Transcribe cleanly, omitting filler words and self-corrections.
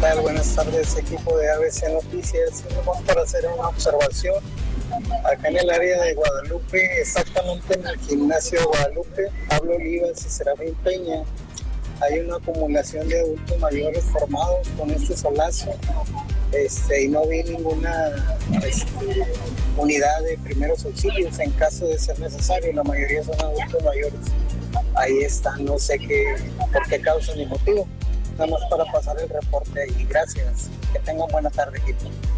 tal? Buenas tardes, equipo de ABC Noticias. Vamos para hacer una observación. Acá en el área de Guadalupe, exactamente en el gimnasio de Guadalupe, Pablo Olivas y Serafín Peña, hay una acumulación de adultos mayores formados con este solazo. Y no vi ninguna unidad de primeros auxilios en caso de ser necesario. La mayoría son adultos mayores. Ahí están, no sé por qué causa ni motivo. Nada más para pasar el reporte ahí. Gracias. Que tengan buena tarde, equipo.